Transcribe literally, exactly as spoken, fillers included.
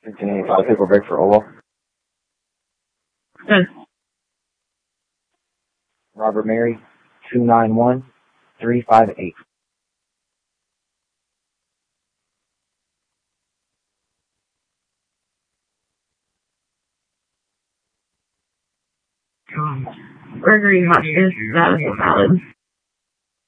fifteen eighty-five, paper break for Olo. Good. Robert Mary, two nine one, three five eight. Um, Gregory Hotchkiss, that is invalid.